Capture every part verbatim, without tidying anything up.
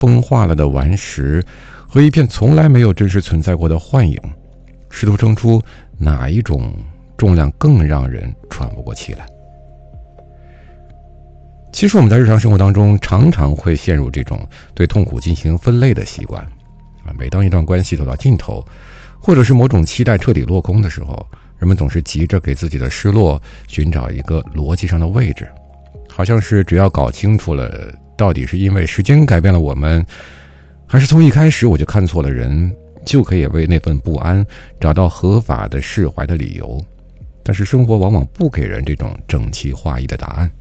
崩化了的顽石和一片从来没有真实存在过的幻影，试图争出哪一种重量更让人喘不过气来。其实我们在日常生活当中常常会陷入这种对痛苦进行分类的习惯啊，每当一段关系走到尽头，或者是某种期待彻底落空的时候，人们总是急着给自己的失落寻找一个逻辑上的位置，好像是只要搞清楚了到底是因为时间改变了我们，还是从一开始我就看错了人，就可以为那份不安找到合法的释怀的理由。但是生活往往不给人这种整齐划一的答案。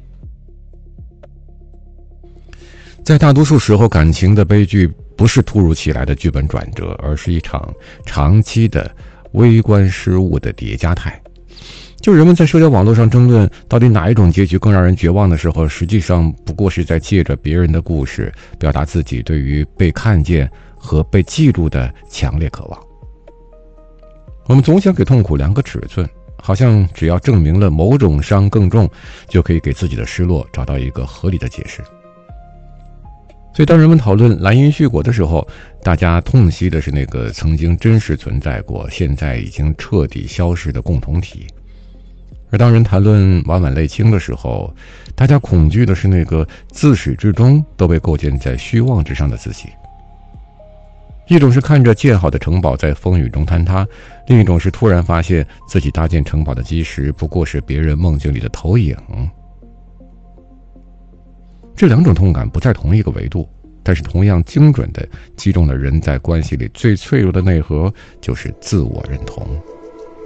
在大多数时候，感情的悲剧不是突如其来的剧本转折，而是一场长期的微观失误的叠加态。就人们在社交网络上争论到底哪一种结局更让人绝望的时候，实际上不过是在借着别人的故事表达自己对于被看见和被记住的强烈渴望。我们总想给痛苦量个尺寸，好像只要证明了某种伤更重，就可以给自己的失落找到一个合理的解释。所以当人们讨论蓝银絮果的时候，大家痛惜的是那个曾经真实存在过，现在已经彻底消失的共同体。而当人谈论晚晚泪清的时候，大家恐惧的是那个自始至终都被构建在虚妄之上的自己。一种是看着建好的城堡在风雨中坍塌，另一种是突然发现自己搭建城堡的基石不过是别人梦境里的投影。这两种痛感不在同一个维度，但是同样精准地击中了人在关系里最脆弱的内核，就是自我认同。